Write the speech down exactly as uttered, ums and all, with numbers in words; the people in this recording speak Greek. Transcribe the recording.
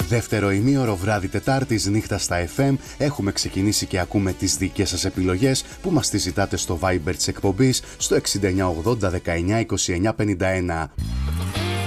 Δεύτερο ημίωρο βράδυ Τετάρτης, νύχτα στα εφ εμ. Έχουμε ξεκινήσει και ακούμε τις δικές σας επιλογές που μας τις ζητάτε στο Viber της εκπομπής στο εξήντα εννιά ογδόντα δεκαεννιά είκοσι εννιά πενήντα ένα.